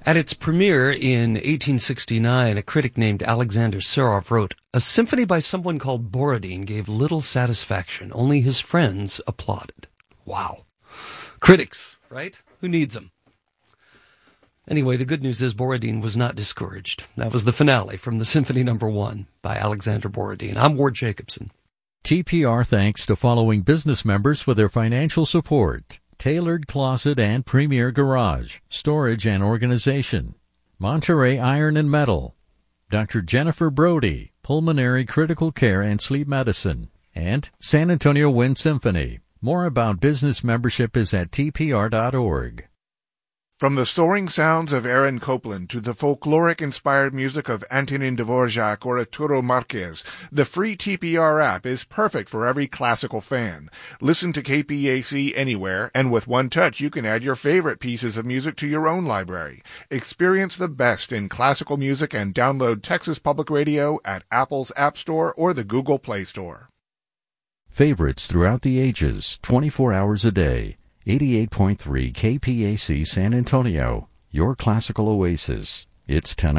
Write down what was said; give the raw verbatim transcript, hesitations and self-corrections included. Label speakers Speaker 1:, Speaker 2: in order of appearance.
Speaker 1: At its premiere in eighteen sixty-nine, a critic named Alexander Serov wrote, "A symphony by someone called Borodin gave little satisfaction. Only his friends applauded." Wow. Critics, right? Who needs them? Anyway, the good news is Borodin was not discouraged. That was the finale from the Symphony Number One by Alexander Borodin. I'm Ward Jacobson.
Speaker 2: T P R thanks to following business members for their financial support: Tailored Closet and Premier Garage, Storage and Organization, Monterey Iron and Metal, Doctor Jennifer Brody, Pulmonary Critical Care and Sleep Medicine, and San Antonio Wind Symphony. More about business membership is at T P R dot org.
Speaker 3: From the soaring sounds of Aaron Copland to the folkloric-inspired music of Antonin Dvorak or Arturo Marquez, the free T P R app is perfect for every classical fan. Listen to K P A C anywhere, and with one touch you can add your favorite pieces of music to your own library. Experience the best in classical music and download Texas Public Radio at Apple's App Store or the Google Play Store.
Speaker 2: Favorites throughout the ages, twenty-four hours a day. eighty-eight point three K P A C San Antonio, your classical oasis. It's ten